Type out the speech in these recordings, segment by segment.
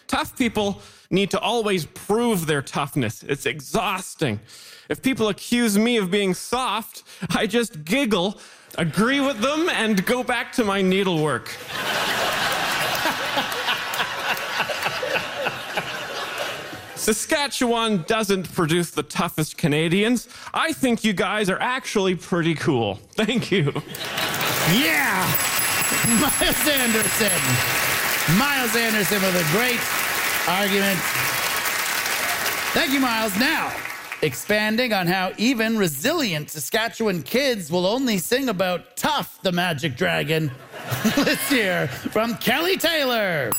Tough people need to always prove their toughness. It's exhausting. If people accuse me of being soft, I just giggle, agree with them, and go back to my needlework. Saskatchewan doesn't produce the toughest Canadians. I think you guys are actually pretty cool. Thank you. Yeah! Myles Anderson. Myles Anderson with a great argument. Thank you, Myles. Now, expanding on how even resilient Saskatchewan kids will only sing about Tough the Magic Dragon. Let's hear from Kelly Taylor.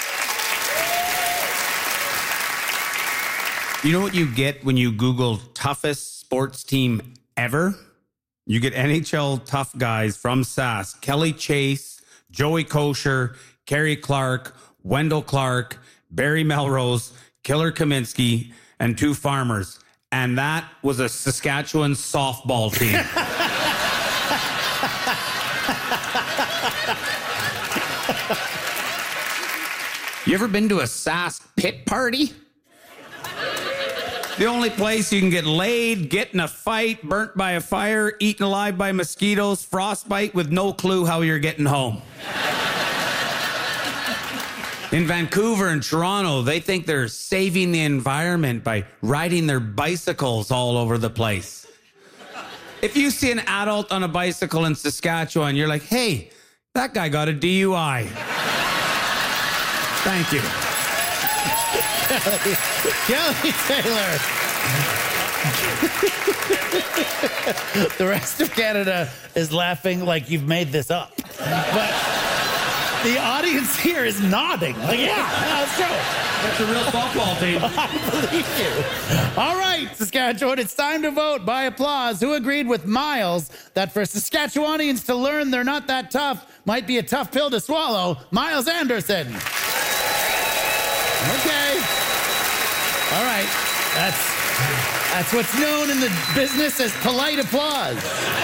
You know what you get when you Google toughest sports team ever? You get NHL tough guys from Sask. Kelly Chase, Joey Kosher, Kerry Clark, Wendell Clark, Barry Melrose, Killer Kaminsky, and 2 farmers. And that was a Saskatchewan softball team. You ever been to a Sask pit party? The only place you can get laid, get in a fight, burnt by a fire, eaten alive by mosquitoes, frostbite with no clue how you're getting home. In Vancouver and Toronto, they think they're saving the environment by riding their bicycles all over the place. If you see an adult on a bicycle in Saskatchewan, you're like, hey, that guy got a DUI. Thank you. Kelly Taylor. The rest of Canada is laughing like you've made this up. But the audience here is nodding. Like, yeah, that's true. That's a real softball team. I believe you. All right, Saskatchewan, it's time to vote by applause. Who agreed with Myles that for Saskatchewanians to learn they're not that tough might be a tough pill to swallow? Myles Anderson. Okay. All right. That's what's known in the business as polite applause.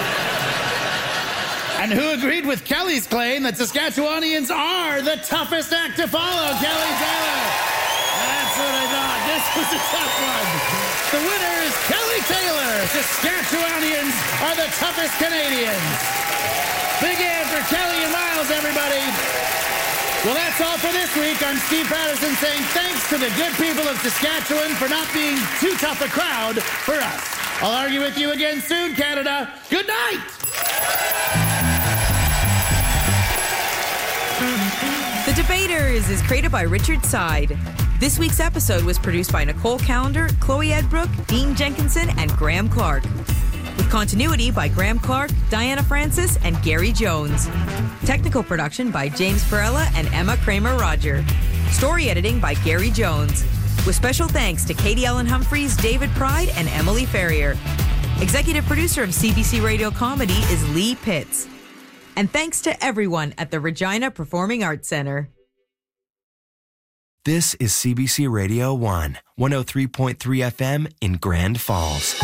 And who agreed with Kelly's claim that Saskatchewanians are the toughest act to follow? Kelly Taylor. That's what I thought. This was a tough one. The winner is Kelly Taylor. Saskatchewanians are the toughest Canadians. Big hand for Kelly and Myles, everybody. Well, that's all for this week. I'm Steve Patterson saying thanks to the good people of Saskatchewan for not being too tough a crowd for us. I'll argue with you again soon, Canada. Good night. The Debaters is created by Richard Side. This week's episode was produced by Nicole Callender, Chloe Edbrook, Dean Jenkinson, and Graham Clark. With continuity by Graham Clark, Diana Francis, and Gary Jones. Technical production by James Perella and Emma Kramer-Roger. Story editing by Gary Jones. With special thanks to Katie Ellen Humphreys, David Pride, and Emily Ferrier. Executive producer of CBC Radio Comedy is Lee Pitts. And thanks to everyone at the Regina Performing Arts Center. This is CBC Radio 1, 103.3 FM in Grand Falls.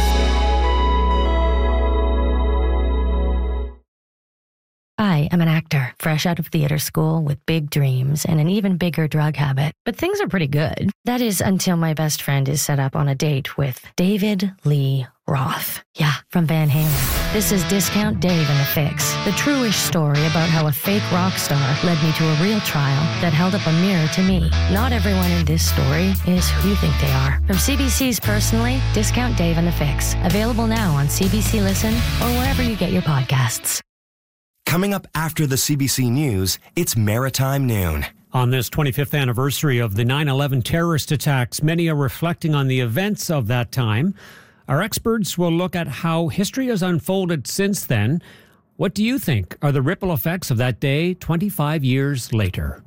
I am an actor, fresh out of theater school with big dreams and an even bigger drug habit. But things are pretty good. That is until my best friend is set up on a date with David Lee Roth. Yeah, from Van Halen. This is Discount Dave and the Fix, the true-ish story about how a fake rock star led me to a real trial that held up a mirror to me. Not everyone in this story is who you think they are. From CBC's Personally, Discount Dave and the Fix. Available now on CBC Listen or wherever you get your podcasts. Coming up after the CBC News, it's Maritime Noon. On this 25th anniversary of the 9/11 terrorist attacks, many are reflecting on the events of that time. Our experts will look at how history has unfolded since then. What do you think are the ripple effects of that day 25 years later?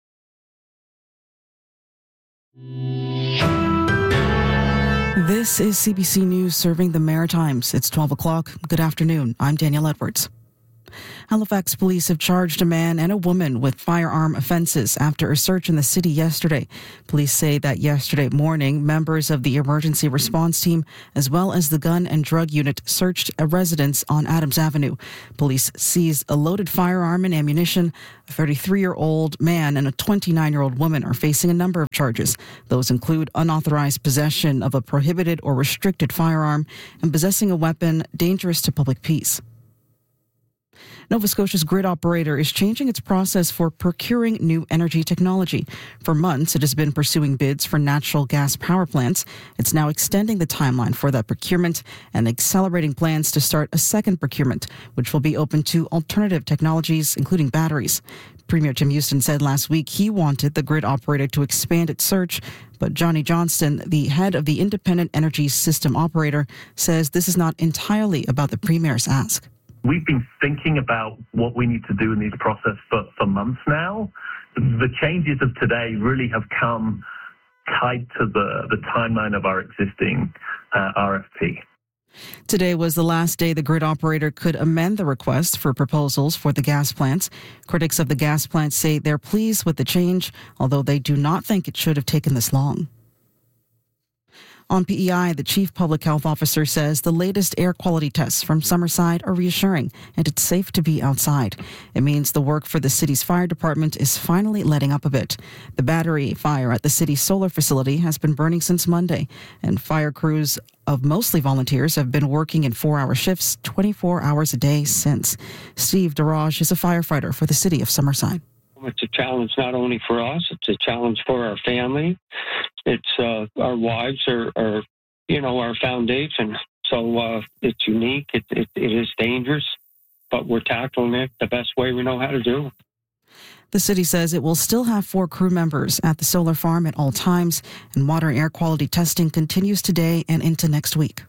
This is CBC News serving the Maritimes. It's 12 o'clock. Good afternoon. I'm Danielle Edwards. Halifax police have charged a man and a woman with firearm offenses after a search in the city yesterday. Police say that yesterday morning, members of the emergency response team, as well as the gun and drug unit, searched a residence on Adams Avenue. Police seized a loaded firearm and ammunition. A 33-year-old man and a 29-year-old woman are facing a number of charges. Those include unauthorized possession of a prohibited or restricted firearm and possessing a weapon dangerous to public peace. Nova Scotia's grid operator is changing its process for procuring new energy technology. For months, it has been pursuing bids for natural gas power plants. It's now extending the timeline for that procurement and accelerating plans to start a second procurement, which will be open to alternative technologies, including batteries. Premier Tim Houston said last week he wanted the grid operator to expand its search, but Johnny Johnston, the head of the Independent Energy System Operator, says this is not entirely about the Premier's ask. We've been thinking about what we need to do in this process for months now. The changes of today really have come tied to the timeline of our existing RFP. Today was the last day the grid operator could amend the request for proposals for the gas plants. Critics of the gas plants say they're pleased with the change, although they do not think it should have taken this long. On PEI, the chief public health officer says the latest air quality tests from Summerside are reassuring and it's safe to be outside. It means the work for the city's fire department is finally letting up a bit. The battery fire at the city's solar facility has been burning since Monday, and fire crews of mostly volunteers have been working in 4-hour shifts, 24 hours a day since. Steve Daraj is a firefighter for the city of Summerside. It's a challenge not only for us, it's a challenge for our family. It's our wives are our foundation. So it's unique. It is dangerous, but we're tackling it the best way we know how to do. The city says it will still have 4 crew members at the solar farm at all times, and water and air quality testing continues today and into next week.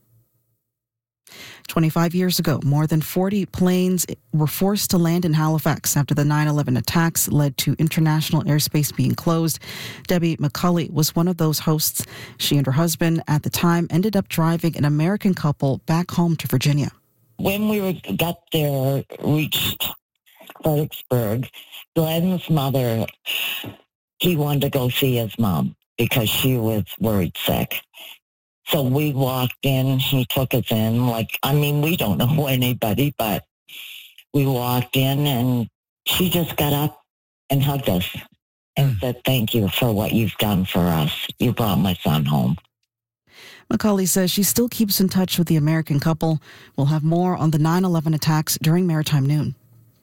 25 years ago, more than 40 planes were forced to land in Halifax after the 9/11 attacks led to international airspace being closed. Debbie McCulley was one of those hosts. She and her husband at the time ended up driving an American couple back home to Virginia. When we got there, reached Fredericksburg, Glenn's mother, he wanted to go see his mom because she was worried sick. So we walked in, he took us in, we don't know anybody, but we walked in and she just got up and hugged us and said, "Thank you for what you've done for us. You brought my son home." McCulley says she still keeps in touch with the American couple. We'll have more on the 9/11 attacks during Maritime Noon.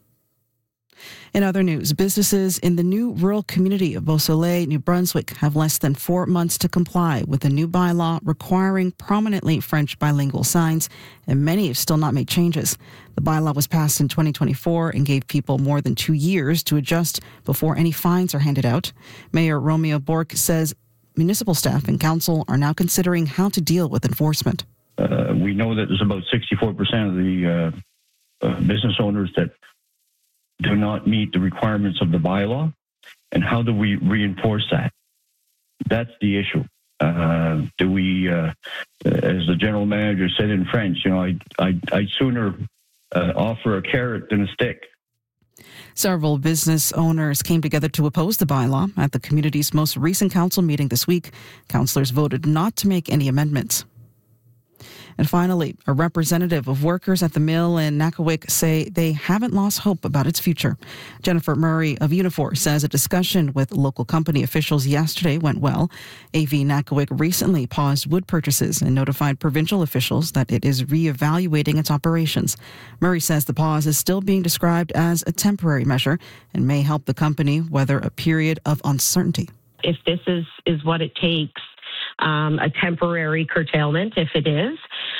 In other news, businesses in the new rural community of Beausoleil, New Brunswick, have less than 4 months to comply with a new bylaw requiring prominently French bilingual signs, and many have still not made changes. The bylaw was passed in 2024 and gave people more than 2 years to adjust before any fines are handed out. Mayor Romeo Bourque says municipal staff and council are now considering how to deal with enforcement. We know that there's about 64% of the business owners that do not meet the requirements of the bylaw, and how do we reinforce that? That's the issue. Do we, as the general manager said in French, I'd sooner offer a carrot than a stick. Several business owners came together to oppose the bylaw. At the community's most recent council meeting this week, councillors voted not to make any amendments. And finally, a representative of workers at the mill in Nakawik say they haven't lost hope about its future. Jennifer Murray of Unifor says a discussion with local company officials yesterday went well. AV Nakawik recently paused wood purchases and notified provincial officials that it is reevaluating its operations. Murray says the pause is still being described as a temporary measure and may help the company weather a period of uncertainty. If this is what it takes, a temporary curtailment, if it is,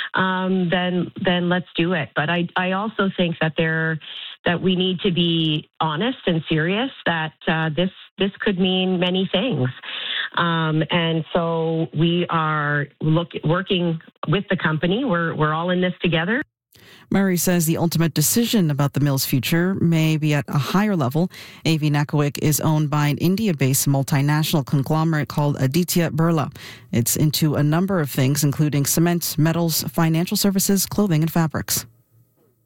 then let's do it. But I also think that we need to be honest and serious that this could mean many things. And so we are working with the company. We're all in this together. Murray says the ultimate decision about the mill's future may be at a higher level. AV Nakawik is owned by an India-based multinational conglomerate called Aditya Birla. It's into a number of things, including cement, metals, financial services, clothing, and fabrics.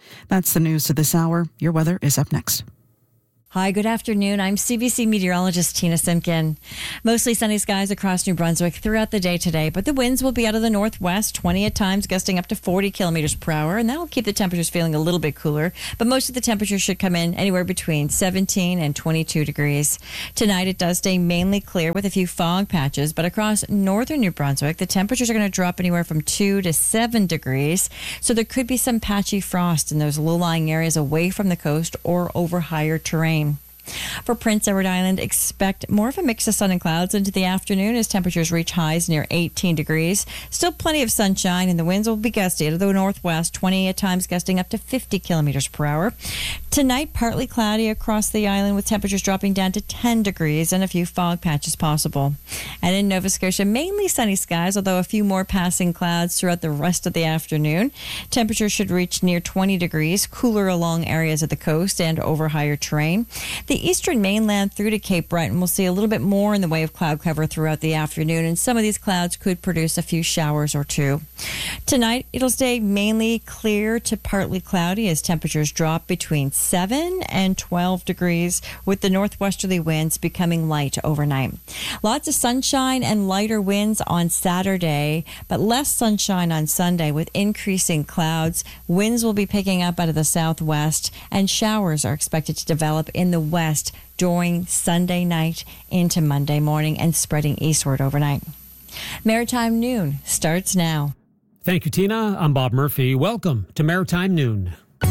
That's the news to this hour. Your weather is up next. Hi, good afternoon. I'm CBC meteorologist Tina Simpkin. Mostly sunny skies across New Brunswick throughout the day today, but the winds will be out of the northwest, 20 at times, gusting up to 40 kilometers per hour, and that'll keep the temperatures feeling a little bit cooler. But most of the temperatures should come in anywhere between 17 and 22 degrees. Tonight, it does stay mainly clear with a few fog patches, but across northern New Brunswick, the temperatures are going to drop anywhere from 2 to 7 degrees. So there could be some patchy frost in those low-lying areas away from the coast or over higher terrain. For Prince Edward Island, expect more of a mix of sun and clouds into the afternoon as temperatures reach highs near 18 degrees. Still plenty of sunshine, and the winds will be gusty out of the northwest, 20 at times gusting up to 50 kilometers per hour. Tonight, partly cloudy across the island with temperatures dropping down to 10 degrees and a few fog patches possible. And in Nova Scotia, mainly sunny skies, although a few more passing clouds throughout the rest of the afternoon. Temperatures should reach near 20 degrees, cooler along areas of the coast and over higher terrain. The eastern mainland through to Cape Breton will see a little bit more in the way of cloud cover throughout the afternoon, and some of these clouds could produce a few showers or two. Tonight, it'll stay mainly clear to partly cloudy as temperatures drop between 7 and 12 degrees, with the northwesterly winds becoming light overnight. Lots of sunshine and lighter winds on Saturday, but less sunshine on Sunday with increasing clouds. Winds will be picking up out of the southwest, and showers are expected to develop in the west during Sunday night into Monday morning and spreading eastward overnight. Maritime Noon starts now. Thank you, Tina. I'm Bob Murphy. Welcome to Maritime Noon.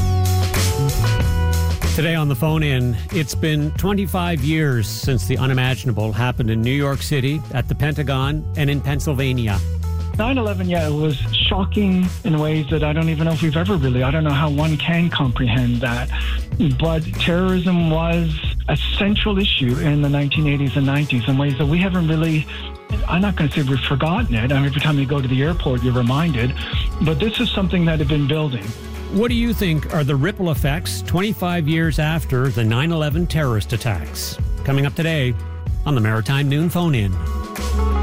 Today on the phone-in, it's been 25 years since the unimaginable happened in New York City, at the Pentagon, and in Pennsylvania. 9/11, yeah, it was shocking in ways that I don't even know if we've ever really, I don't know how one can comprehend that. But terrorism was a central issue in the 1980s and 90s in ways that we haven't really, I'm not going to say we've forgotten it. I mean, every time you go to the airport, you're reminded. But this is something that had been building. What do you think are the ripple effects 25 years after the 9/11 terrorist attacks? Coming up today on the Maritime Noon phone-in.